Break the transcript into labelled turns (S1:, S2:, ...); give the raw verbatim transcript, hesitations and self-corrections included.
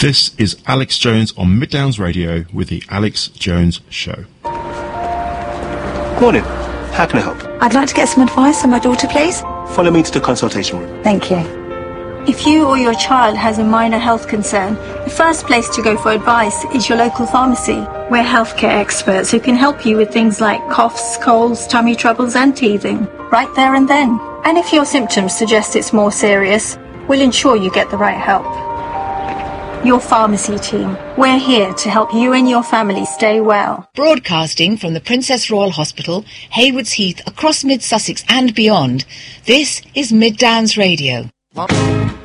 S1: This is Alex Jones on Middowns Radio with the Alex Jones Show.
S2: Morning. How can I help?
S3: I'd like to get some advice on my daughter, please.
S2: Follow me to the consultation room.
S3: Thank you.
S4: If you or your child has a minor health concern, the first place to go for advice is your local pharmacy. We're healthcare experts who can help you with things like coughs, colds, tummy troubles and teething, right there and then. And if your symptoms suggest it's more serious, we'll ensure you get the right help. Your pharmacy team, we're here to help you and your family stay well.
S5: Broadcasting from the Princess Royal Hospital, Haywards Heath, across Mid Sussex and beyond, this is Middowns Radio.